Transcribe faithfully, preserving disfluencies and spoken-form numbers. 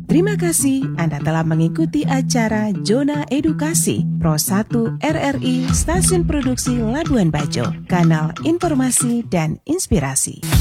Terima kasih Anda telah mengikuti acara Zona Edukasi Pro satu R R I Stasiun Produksi Labuan Bajo, kanal informasi dan inspirasi.